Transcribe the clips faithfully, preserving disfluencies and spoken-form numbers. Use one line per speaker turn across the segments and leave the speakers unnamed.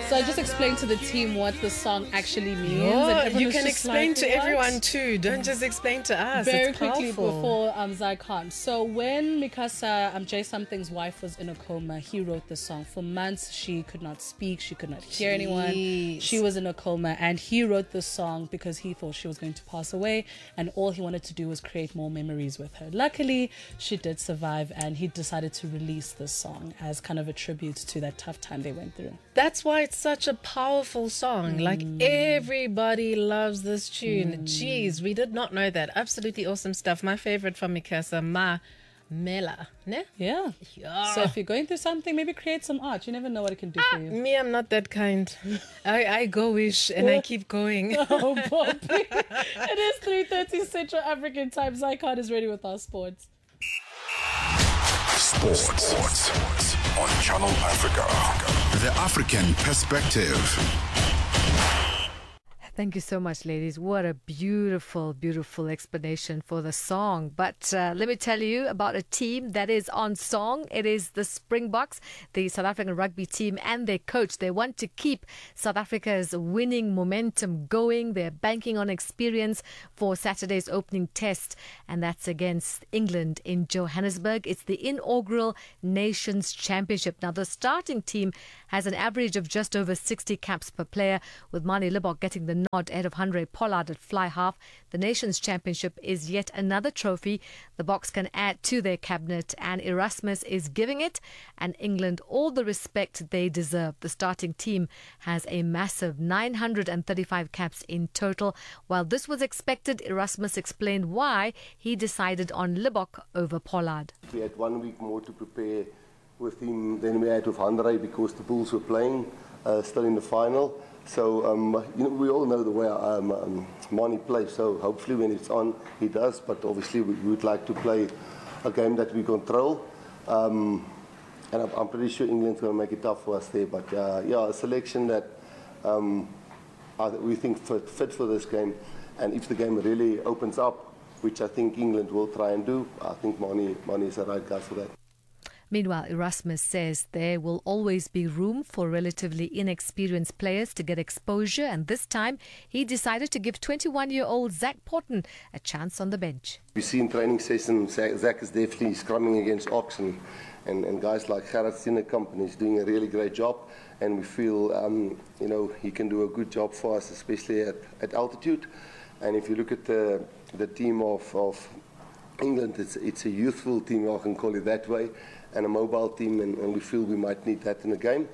So I just explained to the team what the song actually means.
Oh,
and
you
was
can
just
explain
like,
to
what?
everyone too. Don't just explain to us.
Very
it's
quickly
powerful.
before um, Zai Khan. So when Mikasa, um, Jay Something's wife, was in a coma, he wrote the song. For months, she could not speak. She could not hear
Jeez.
anyone. She was in a coma. And he wrote the song because he thought she was going to pass away. And all he wanted to do was create more memories with her. Luckily, she did survive. And he decided to release this song as kind of a tribute to that tough time they went through.
That's why it's such a powerful song. Mm. Like, everybody loves this tune. Mm. Jeez, we did not know that. Absolutely awesome stuff. My favorite from Mikasa, Ma Mela. Ne?
Yeah.
yeah.
So if you're going through something, maybe create some art. You never know what it can do
ah,
for you.
Me, I'm not that kind. I, I go wish and I keep going.
Oh, Bobby. It is three thirty Central African time. Zai Khan is ready with our sports.
Sports. Sports on Channel Africa. The African Perspective.
Thank you so much, ladies. What a beautiful, beautiful explanation for the song. But uh, let me tell you about a team that is on song. It is the Springboks, the South African rugby team, and their coach. They want to keep South Africa's winning momentum going. They're banking on experience for Saturday's opening test, and that's against England in Johannesburg. It's the inaugural Nations Championship. Now, the starting team has an average of just over sixty caps per player, with Manie Libbok getting the nod ahead of Handré Pollard at fly half. The Nations Championship is yet another trophy the Boks can add to their cabinet, and Erasmus is giving it and England all the respect they deserve. The starting team has a massive nine hundred thirty-five caps in total. While this was expected, Erasmus explained why he decided on Libbok over Pollard.
We had one week more to prepare with him than we had with Handré because the Bulls were playing uh, still in the final. So, um, you know, we all know the way um, um, Manie plays, so hopefully when it's on, he does. But obviously we would like to play a game that we control. Um, and I'm, I'm pretty sure England's going to make it tough for us there. But, uh, yeah, a selection that um, we think fit, fit for this game. And if the game really opens up, which I think England will try and do, I think Manie, Manie is the right guy for that.
Meanwhile, Erasmus says there will always be room for relatively inexperienced players to get exposure, and this time he decided to give twenty-one-year-old Zach Porton a chance on the bench.
We see in training sessions, Zach is definitely scrumming against Oxen, and, and guys like Gerard Steenekamp is doing a really great job, and we feel um, you know he can do a good job for us, especially at, at altitude. And if you look at the, the team of, of England, it's, it's a youthful team, I can call it that way, and a mobile team, and, and we feel we might need that in the game.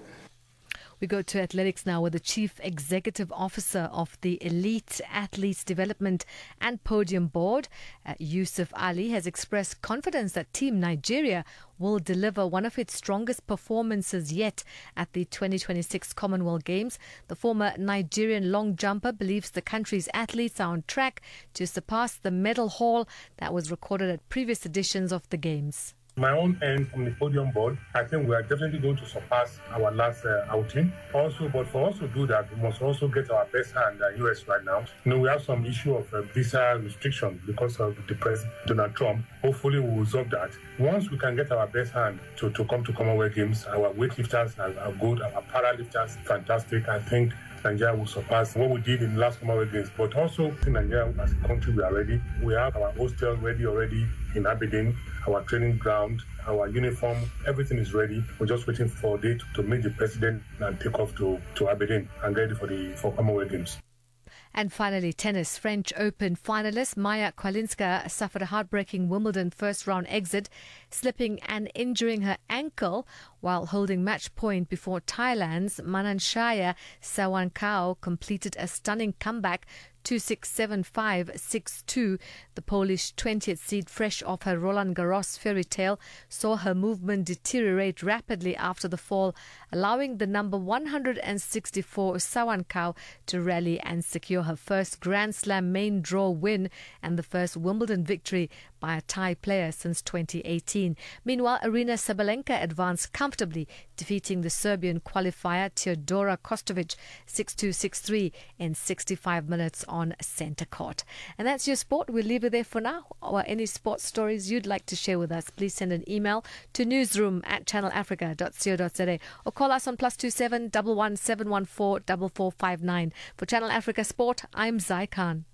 We go to athletics now, where the Chief Executive Officer of the Elite Athletes Development and Podium Board, uh, Yusuf Ali, has expressed confidence that Team Nigeria will deliver one of its strongest performances yet at the twenty twenty-six Commonwealth Games. The former Nigerian long jumper believes the country's athletes are on track to surpass the medal haul that was recorded at previous editions of the Games.
My own end from the podium board, I think we are definitely going to surpass our last uh, outing. Also, but for us to do that, we must also get our best hand at U S right now. You know, we have some issue of uh, visa restriction because of the President Donald Trump. Hopefully, we will resolve that. Once we can get our best hand to, to come to Commonwealth Games, our weightlifters are, are good, our paralifters fantastic. I think Nigeria will surpass what we did in the last Commonwealth Games. But also, in Nigeria, as a country, we are ready. We have our hostel ready already in Aberdeen, our training ground, our uniform, everything is ready. We're just waiting for a date to meet the president and take off to, to Aberdeen and get ready for the for Commonwealth Games.
And finally, tennis. French Open finalist Maya Kwalinska suffered a heartbreaking Wimbledon first-round exit, slipping and injuring her ankle while holding match point before Thailand's Mananshaya Sawankao completed a stunning comeback two six seven five six two. The Polish twentieth seed, fresh off her Roland Garros fairy tale, saw her movement deteriorate rapidly after the fall, allowing the number one hundred sixty-four Sawankao to rally and secure her first Grand Slam main draw win and the first Wimbledon victory by a Thai player since twenty eighteen. Meanwhile, Arina Sabalenka advanced comfortably, defeating the Serbian qualifier Teodora Kostovic six two six three in sixty-five minutes on centre court. And that's your sport. We'll leave it there for now. Or any sports stories you'd like to share with us, please send an email to newsroom at channel africa dot co dot za or call us on plus two seven one one seven one four four four five nine. For Channel Africa Sport, I'm Zai Khan.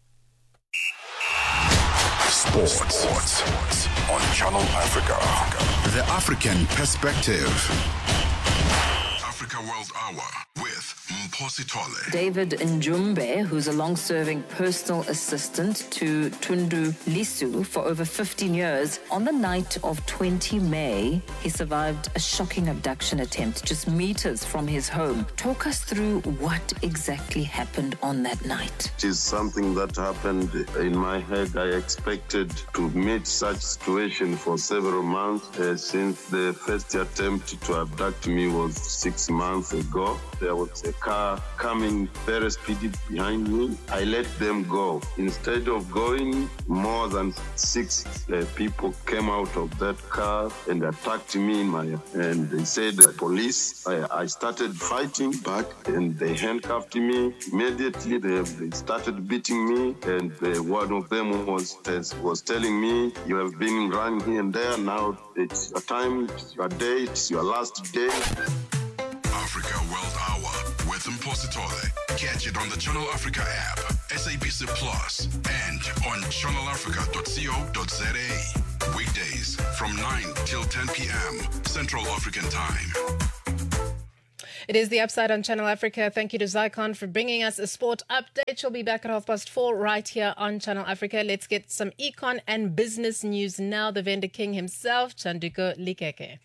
Sports. Sports on Channel Africa. The African Perspective. Africa World Hour with Mphosi Tole.
David Njumbe, who's a long-serving personal assistant to Tundu Lisu for over fifteen years, on the night of twentieth of May, he survived a shocking abduction attempt just meters from his home. Talk us through what exactly happened on that night.
It is something that happened in my head. I expected to meet such situation for several months uh, since the first attempt to abduct me was six months ago. There was a car coming very speedy behind me. I let them go. Instead of going, more than six uh, people came out of that car and attacked me in my, and they said the police. I, I started fighting back and they handcuffed me. Immediately they, they started beating me, and uh, one of them was was telling me, you have been running here and there, now it's your time, it's your day, it's your last day.
Africa World Hour with Mphosi Tole. Catch it on the Channel Africa app, S A B C Plus, and on channel africa dot co dot za. Weekdays from nine till ten p.m. Central African Time.
It is The Upside on Channel Africa. Thank you to Zycon for bringing us a sport update. She'll be back at half past four right here on Channel Africa. Let's get some econ and business news now. The vendor king himself, Chanduko Likeke.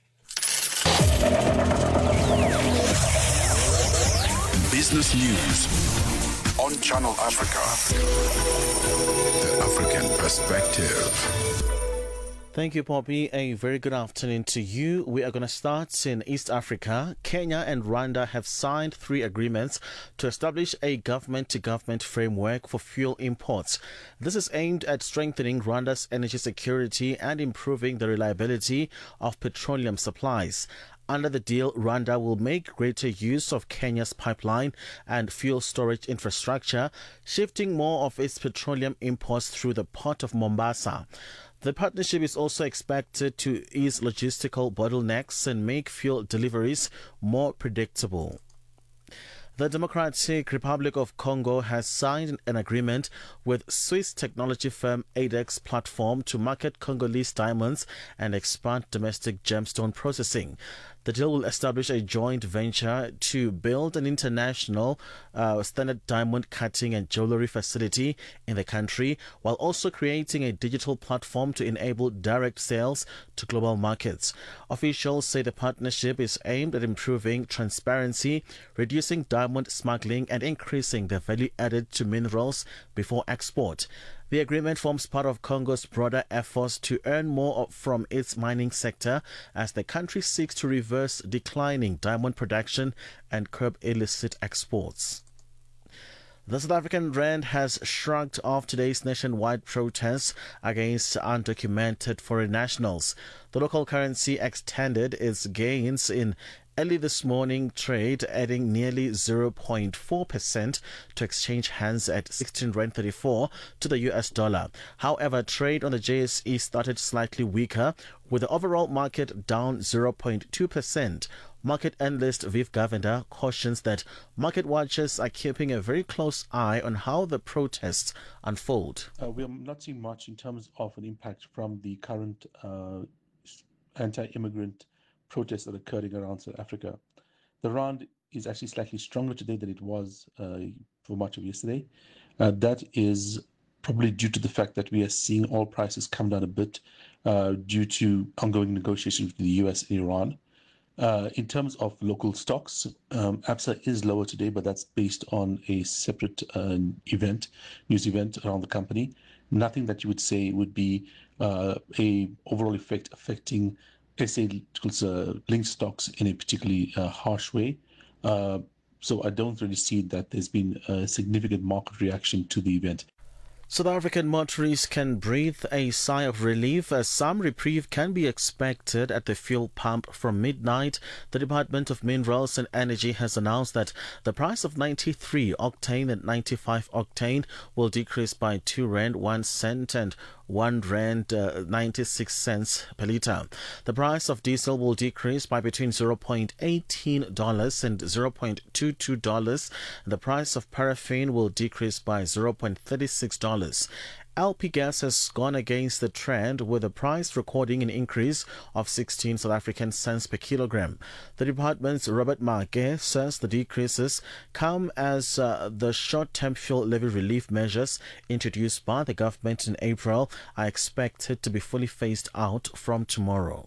Business news on Channel Africa. The African Perspective.
Thank you, Poppy. A very good afternoon to you. We are going to start in East Africa. Kenya and Rwanda have signed three agreements to establish a government-to-government framework for fuel imports. This is aimed at strengthening Rwanda's energy security and improving the reliability of petroleum supplies. Under the deal, Rwanda will make greater use of Kenya's pipeline and fuel storage infrastructure, shifting more of its petroleum imports through the port of Mombasa. The partnership is also expected to ease logistical bottlenecks and make fuel deliveries more predictable. The Democratic Republic of Congo has signed an agreement with Swiss technology firm Adex Platform to market Congolese diamonds and expand domestic gemstone processing. The deal will establish a joint venture to build an international uh, standard diamond cutting and jewelry facility in the country, while also creating a digital platform to enable direct sales to global markets. Officials say the partnership is aimed at improving transparency, reducing diamond smuggling, and increasing the value added to minerals before export. The agreement forms part of Congo's broader efforts to earn more from its mining sector as the country seeks to reverse declining diamond production and curb illicit exports. The South African rand has shrugged off today's nationwide protests against undocumented foreign nationals. The local currency extended its gains in early this morning trade, adding nearly zero point four percent to exchange hands at sixteen rand thirty-four to the U S dollar. However, trade on the J S E started slightly weaker, with the overall market down zero point two percent. Market analyst Viv Govender cautions that market watchers are keeping a very close eye on how the protests unfold.
Uh, we are not seeing much in terms of an impact from the current uh, anti-immigrant protests that are occurring around South Africa. The rand is actually slightly stronger today than it was uh, for much of yesterday. Uh, that is probably due to the fact that we are seeing oil prices come down a bit uh, due to ongoing negotiations with the U S and Iran. Uh, in terms of local stocks, um, Absa is lower today, but that's based on a separate uh, event, news event around the company. Nothing that you would say would be uh, a overall effect affecting S A uh, linked stocks in a particularly uh, harsh way. Uh, so I don't really see that there's been a significant market reaction to the event.
South African motorists can breathe a sigh of relief as some reprieve can be expected at the fuel pump from midnight. The Department of Minerals and Energy has announced that the price of ninety-three octane and ninety-five octane will decrease by two rand one cent and one rand uh, ninety-six cents per litre. The price of diesel will decrease by between zero point one eight dollars and zero point two two dollars. The price of paraffin will decrease by zero point three six dollars. L P gas has gone against the trend, with the price recording an increase of sixteen South African cents per kilogram. The department's Robert Marke says the decreases come as uh, the short-term fuel levy relief measures introduced by the government in April are expected to be fully phased out from tomorrow.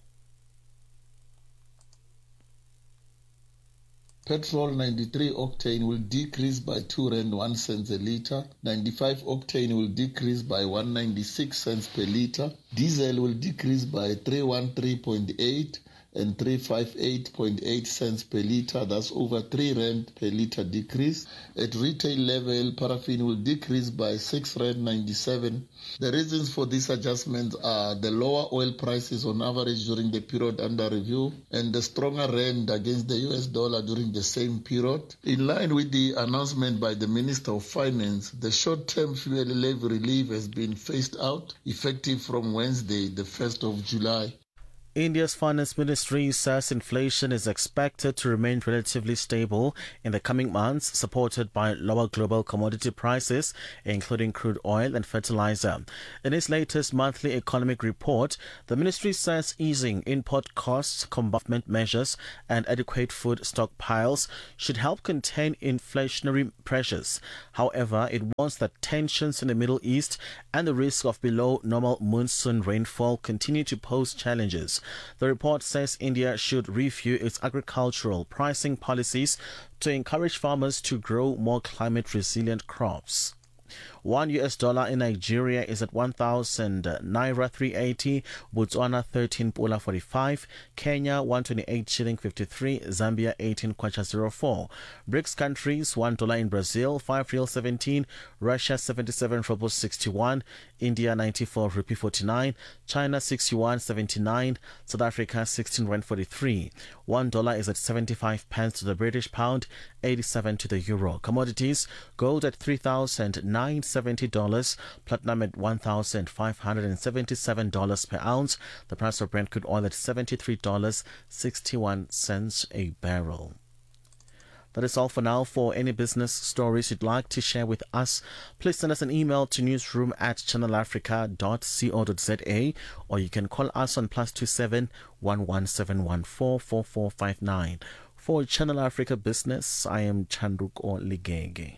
Petrol ninety-three octane will decrease by two rand one cent a litre. ninety-five octane will decrease by one rand ninety-six cents per litre. Diesel will decrease by three hundred thirteen point eight and three hundred fifty-eight point eight cents per litre. That's over three rand per litre decrease. At retail level, paraffin will decrease by six rand ninety-seven. The reasons for this adjustment are the lower oil prices on average during the period under review and the stronger rand against the U S dollar during the same period. In line with the announcement by the Minister of Finance, the short-term fuel levy relief has been phased out, effective from Wednesday, the first of July.
India's finance ministry says inflation is expected to remain relatively stable in the coming months, supported by lower global commodity prices, including crude oil and fertilizer. In its latest monthly economic report, the ministry says easing import costs, combatant measures, and adequate food stockpiles should help contain inflationary pressures. However, it warns that tensions in the Middle East and the risk of below normal monsoon rainfall continue to pose challenges. The report says India should review its agricultural pricing policies to encourage farmers to grow more climate-resilient crops. One U S dollar in Nigeria is at one thousand naira three eighty, Botswana thirteen pula forty-five, Kenya one twenty-eight shilling fifty-three, Zambia eighteen kwacha zero four. BRICS countries, one dollar in Brazil, five real seventeen, Russia seventy-seven ruble sixty-one, India ninety-four rupee forty-nine, China sixty-one seventy-nine, South Africa sixteen rand forty-three. One dollar is at seventy-five pence to the British pound, eighty-seven to the euro. Commodities, gold at three thousand nine hundred seventy dollars, platinum at one thousand five hundred seventy-seven dollars per ounce. The price of Brent crude oil at seventy-three dollars and sixty-one cents a barrel. That is all for now. For any business stories you'd like to share with us, please send us an email to newsroom at channel africa dot co dot za, or you can call us on plus two seven one one seven one four four four five nine. For Channel Africa Business, I am Chanduko Ligege.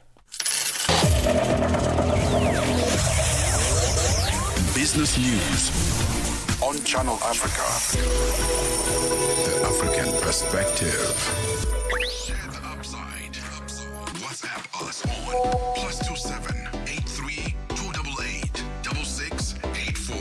Business news on Channel Africa. The African perspective. Share the upside. WhatsApp us on plus two seven eight three two eight eight double six eight four.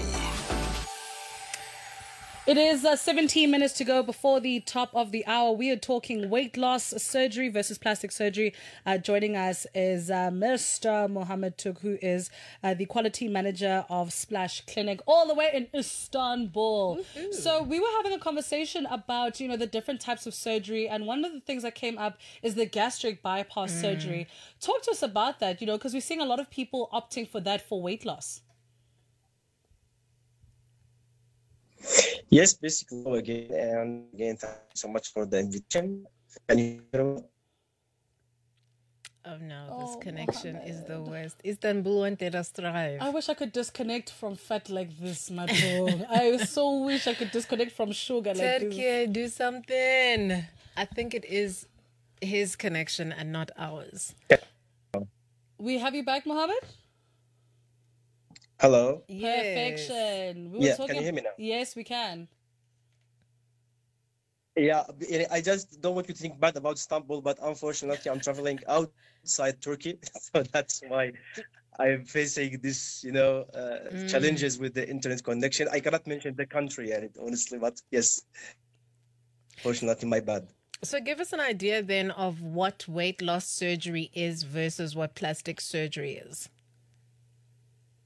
It is uh, seventeen minutes to go before the top of the hour. We are talking weight loss surgery versus plastic surgery. Uh, joining us is uh, Mister Mohammed Tuk, who is uh, the quality manager of Splash Clinic, all the way in Istanbul. Mm-hmm. So we were having a conversation about, you know, the different types of surgery, and one of the things that came up is the gastric bypass mm. surgery. Talk to us about that, you know, because we're seeing a lot of people opting for that for weight loss.
Yes, basically, again, and again, thank you so much for the invitation. Can you hear me?
Oh no, this
Oh,
connection
Mohammed.
is the worst. Istanbul wanted us to drive.
I wish I could disconnect from fat like this, my bro. I so wish I could disconnect from sugar like this.
Turkey, do something. I think it is his connection and not ours.
We have you back, Mohammed?
Hello?
Yes.
Perfection. We were
Yeah,
talking
can you hear me now?
Yes, we can.
Yeah, I just don't want you to think bad about Istanbul, but unfortunately, I'm traveling outside Turkey, so that's why I'm facing this, you know, uh,
Mm.
challenges with the internet connection. I cannot mention the country, and honestly, but yes, fortunately, my bad.
So give us an idea then of what weight loss surgery is versus what plastic surgery is.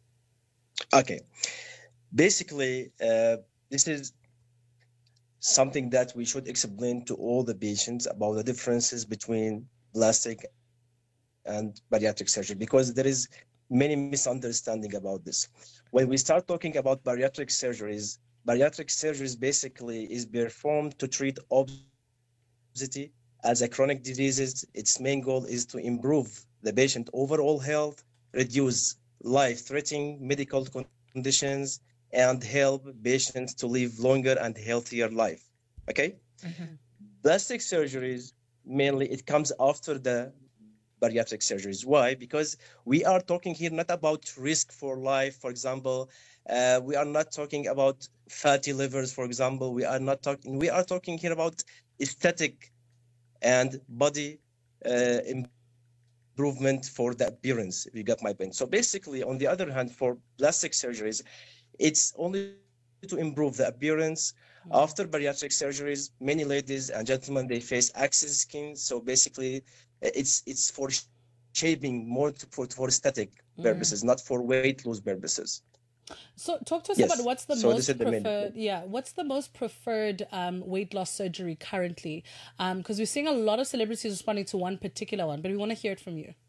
Okay. Basically, uh, this is something that we should explain to all the patients about the differences between plastic and bariatric surgery, because there is many misunderstanding about this. When we start talking about bariatric surgeries, bariatric surgeries basically is performed to treat obesity as a chronic disease. Its main goal is to improve the patient overall health, reduce life-threatening medical conditions, and help patients to live longer and healthier life. Okay?
Mm-hmm.
Plastic surgeries, mainly it comes after the bariatric surgeries. Why? Because we are talking here not about risk for life, for example. Uh, we are not talking about fatty livers, for example. We are not talking, we are talking here about aesthetic and body uh, improvement for the appearance, if you got my point. So basically, on the other hand, for plastic surgeries, it's only to improve the appearance. Mm-hmm. After bariatric surgeries, many ladies and gentlemen, they face excess skin. So basically, it's it's for shaping, more to, for, for aesthetic mm. purposes, not for weight loss purposes.
So talk to us
yes.
about what's the
so
most preferred,
the
yeah, what's the most preferred um, weight loss surgery currently? Because um, we're seeing a lot of celebrities responding to one particular one, but we want to hear it from you.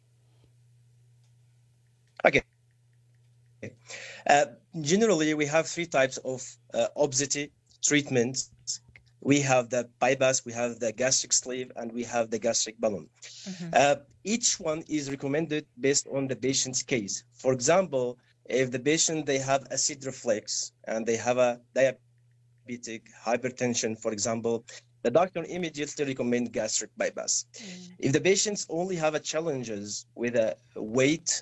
Okay. Uh, generally, we have three types of uh, obesity treatments. We have the bypass, we have the gastric sleeve, and we have the gastric balloon. Mm-hmm. Uh, each one is recommended based on the patient's case. For example, if the patient, they have acid reflux and they have a diabetic hypertension, for example, the doctor immediately recommend gastric bypass. Mm. If the patients only have a challenges with a weight